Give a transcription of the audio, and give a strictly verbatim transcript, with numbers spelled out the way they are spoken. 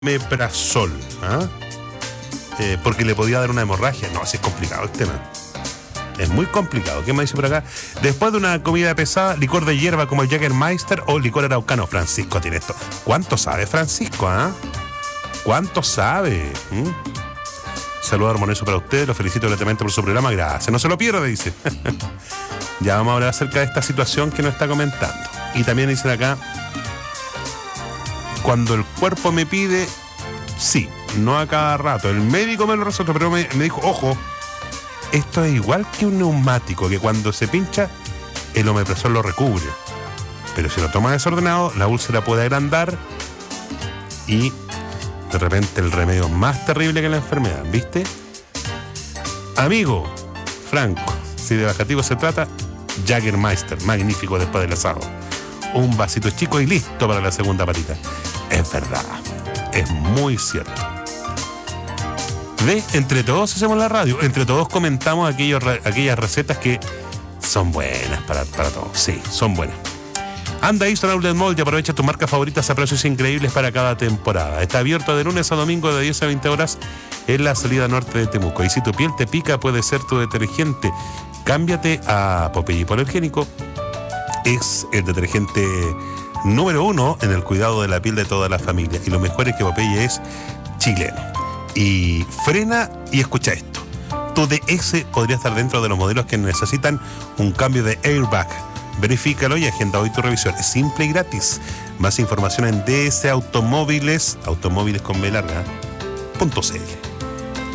omeprazol, ¿ah? eh, porque le podía dar una hemorragia. No, así es complicado el tema. Es muy complicado. ¿Qué me dice por acá? Después de una comida pesada, licor de hierba como el Jägermeister o licor araucano. Francisco tiene esto. ¿Cuánto sabe Francisco, ah? ¿Cuánto sabe? ¿Mm? Saludos armoniosos para ustedes. Los felicito gratamente por su programa. Gracias. No se lo pierda, dice. Ya vamos a hablar acerca de esta situación que nos está comentando. Y también dicen acá: cuando el cuerpo me pide, sí, no a cada rato. El médico me lo resuelve, pero me, me dijo, ojo, esto es igual que un neumático, que cuando se pincha, el omeprazol lo recubre. Pero si lo toma desordenado, la úlcera puede agrandar y de repente el remedio es más terrible que la enfermedad, ¿viste? Amigo, Franco, si de bajativo se trata, Jägermeister, magnífico después del asado. Un vasito chico y listo para la segunda patita. Es verdad, es muy cierto. ¿Ve? Entre todos hacemos la radio, entre todos comentamos aquellos, aquellas recetas que son buenas para, para todos. Sí, son buenas. Anda a Eastern Outlet Mall y aprovecha tus marcas favoritas a precios increíbles para cada temporada. Está abierto de lunes a domingo de diez a veinte horas en la salida norte de Temuco. Y si tu piel te pica, puede ser tu detergente. Cámbiate a Popeye Hipoalergénico. Es el detergente número uno en el cuidado de la piel de toda la familia. Y lo mejor es que Popeye es chileno. Y frena y escucha esto. Tu D S podría estar dentro de los modelos que necesitan un cambio de airbag. Verifícalo y agenda hoy tu revisión. Es simple y gratis. Más información en D S Automóviles, automóviles con B larga, punto C L.